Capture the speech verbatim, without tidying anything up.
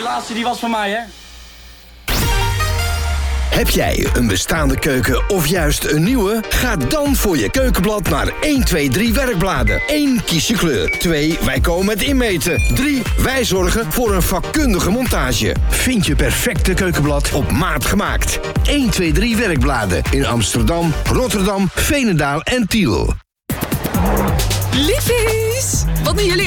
laatste die was van mij, hè? Heb jij een bestaande keuken of juist een nieuwe? Ga dan voor je keukenblad naar één, twee, drie werkbladen. één. Kies je kleur. twee. Wij komen het inmeten. drie. Wij zorgen voor een vakkundige montage. Vind je perfecte keukenblad op maat gemaakt. één, twee, drie werkbladen in Amsterdam, Rotterdam, Veenendaal en Tiel. Liefies, wat doen jullie